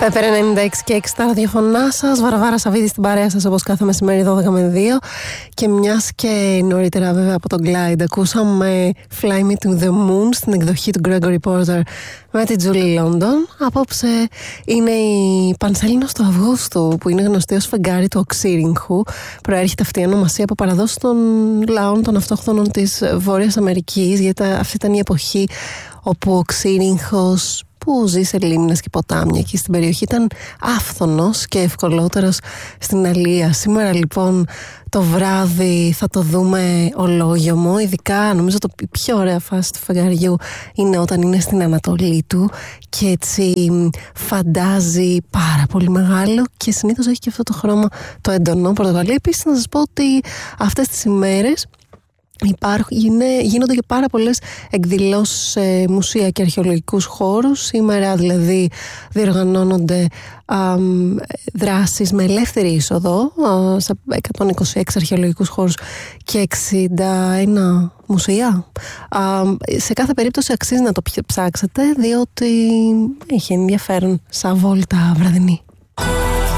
Πέρα 96 και 6 τα ραδιοφωνά σας. Βαρβάρα Σαββίδη στην παρέα σας όπως κάθε μεσημέρι 12 με 2. Και μιας και νωρίτερα βέβαια από τον Glide ακούσαμε Fly Me to the Moon στην εκδοχή του Gregory Porter με την Julie London. Απόψε είναι η Πανσέλινος του Αυγούστου, που είναι γνωστή ως φεγγάρι του Οξύριγχου. Προέρχεται αυτή η ονομασία από παραδόσεις των λαών των αυτόχθονων της Βόρειας Αμερικής, γιατί αυτή ήταν η εποχή όπου ο Οξύριγχος, που ζει σε λίμνες και ποτάμια και στην περιοχή, ήταν άφθονος και ευκολότερος στην αλεία. Σήμερα λοιπόν το βράδυ θα το δούμε ολόγιομο. Ειδικά νομίζω το πιο ωραία φάση του φεγγαριού είναι όταν είναι στην Ανατολή του και έτσι φαντάζει πάρα πολύ μεγάλο, και συνήθως έχει και αυτό το χρώμα το έντονο πορτογαλί. Επίσης να σας πω ότι αυτές τις ημέρες γίνονται και πάρα πολλές εκδηλώσεις σε μουσεία και αρχαιολογικούς χώρους. Σήμερα δηλαδή διοργανώνονται δράσεις με ελεύθερη είσοδο σε 126 αρχαιολογικούς χώρους και 61 μουσεία. Σε κάθε περίπτωση αξίζει να το ψάξετε, διότι έχει ενδιαφέρον σαν βόλτα βραδινή.